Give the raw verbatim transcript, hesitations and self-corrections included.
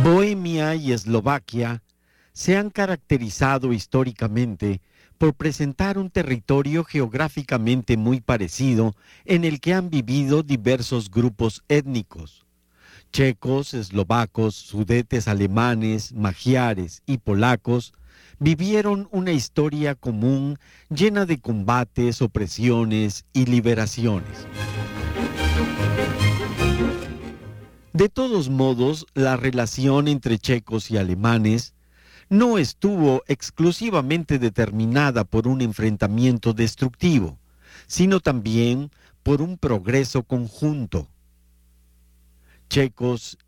Bohemia y Eslovaquia se han caracterizado históricamente por presentar un territorio geográficamente muy parecido en el que han vivido diversos grupos étnicos. Checos, eslovacos, sudetes alemanes, magiares y polacos vivieron una historia común llena de combates, opresiones y liberaciones. De todos modos, la relación entre checos y alemanes no estuvo exclusivamente determinada por un enfrentamiento destructivo, sino también por un progreso conjunto. Checos